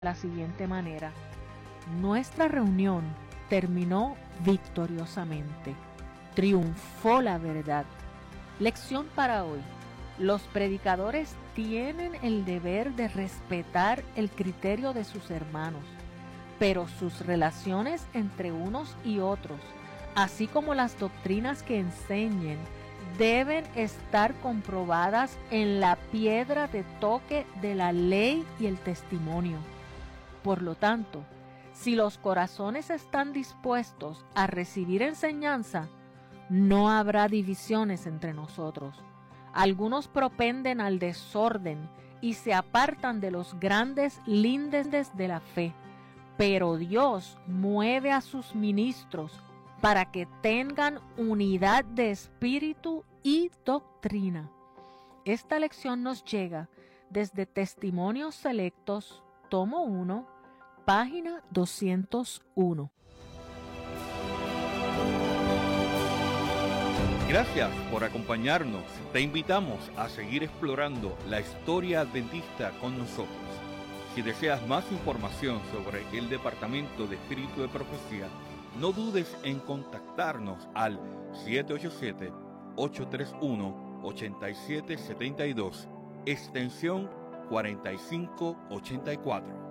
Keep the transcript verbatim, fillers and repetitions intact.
la siguiente manera: nuestra reunión terminó victoriosamente. Triunfó la verdad. Lección para hoy: los predicadores tienen el deber de respetar el criterio de sus hermanos, pero sus relaciones entre unos y otros, así como las doctrinas que enseñen, deben estar comprobadas en la piedra de toque de la ley y el testimonio. Por lo tanto, si los corazones están dispuestos a recibir enseñanza, no habrá divisiones entre nosotros. Algunos propenden al desorden y se apartan de los grandes lindes de la fe, pero Dios mueve a sus ministros para que tengan unidad de espíritu y doctrina. Esta lección nos llega desde Testimonios Selectos, tomo uno, página doscientos uno. Gracias por acompañarnos. Te invitamos a seguir explorando la historia adventista con nosotros. Si deseas más información sobre el Departamento de Espíritu de Profecía, no dudes en contactarnos al siete ocho siete, ocho tres uno, ocho siete siete dos, extensión cuarenta y cinco ochenta y cuatro.